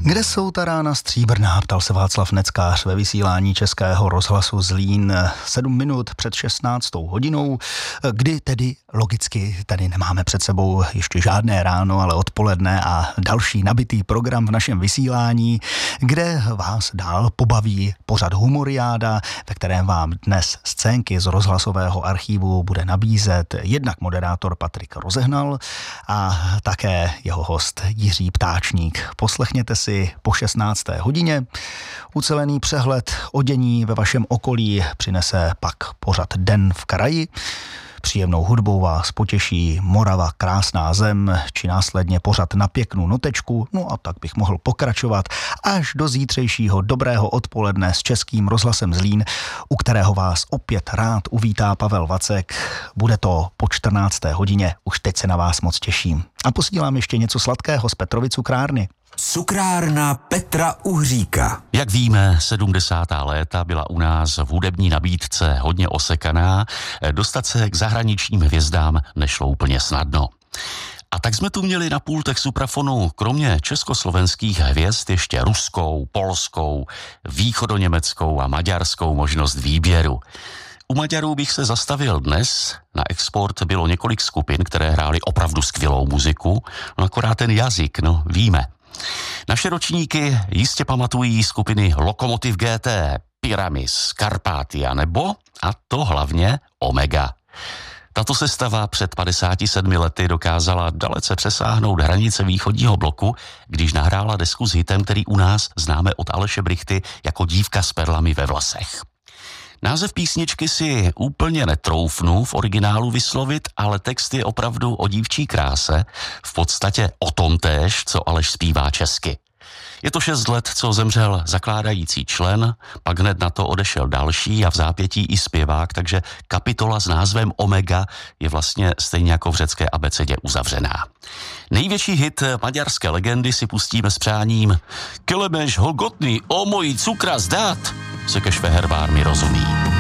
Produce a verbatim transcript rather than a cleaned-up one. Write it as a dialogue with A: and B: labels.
A: Kde jsou ta rána stříbrná, ptal se Václav Neckář ve vysílání Českého rozhlasu Zlín sedm minut před šestnáctou hodinou, kdy tedy logicky tady nemáme před sebou ještě žádné ráno, ale odpoledne a další nabitý program v našem vysílání, kde vás dál pobaví pořad Humoriáda, ve kterém vám dnes scénky z rozhlasového archívu bude nabízet jednak moderátor Patrik Rozehnal a také jeho host Jiří Ptáčník. Poslechněte si po šestnácté hodině. Ucelený přehled o dění ve vašem okolí přinese pak pořad Den v kraji. Příjemnou hudbou vás potěší Morava, krásná zem, či následně pořad Na pěknou notečku, no a tak bych mohl pokračovat až do zítřejšího dobrého odpoledne s Českým rozhlasem Zlín, u kterého vás opět rád uvítá Pavel Vacek. Bude to po čtrnácté hodině, už teď se na vás moc těším. A posílám ještě něco sladkého z Petrovy cukrárny.
B: Cukrárna Petra Uhříka.
C: Jak víme, sedmdesátá léta byla u nás v hudební nabídce hodně osekaná. Dostat se k zahraničním hvězdám nešlo úplně snadno. A tak jsme tu měli na pultech Suprafonu kromě československých hvězd ještě ruskou, polskou, východoněmeckou a maďarskou možnost výběru. U Maďarů bych se zastavil dnes. Na export bylo několik skupin, které hrály opravdu skvělou muziku, no akorát ten jazyk, no víme. Naše ročníky jistě pamatují skupiny Lokomotiv G T, Pyramis, Karpatia nebo, a to hlavně, Omega. Tato sestava před padesáti sedmi lety dokázala dalece přesáhnout hranice východního bloku, když nahrála desku s hitem, který u nás známe od Aleše Brichty jako Dívka s perlami ve vlasech. Název písničky si úplně netroufnu v originálu vyslovit, ale text je opravdu o dívčí kráse, v podstatě o tom též, co Aleš zpívá česky. Je to šest let, co zemřel zakládající člen, pak hned na to odešel další a v zápětí i zpěvák, takže kapitola s názvem Omega je vlastně stejně jako v řecké abecedě uzavřená. Největší hit maďarské legendy si pustíme s přáním Kelemeš Hogotný, o mojí cukra zdát, se kešveherbár mi rozumí.